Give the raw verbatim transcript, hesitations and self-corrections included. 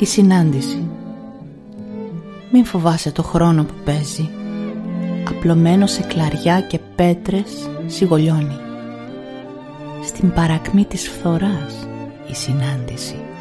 Η συνάντηση. Μην φοβάσαι το χρόνο που παίζει, απλωμένο σε κλαριά και πέτρες σιγολιώνει. Στην παρακμή της φθοράς η συνάντηση.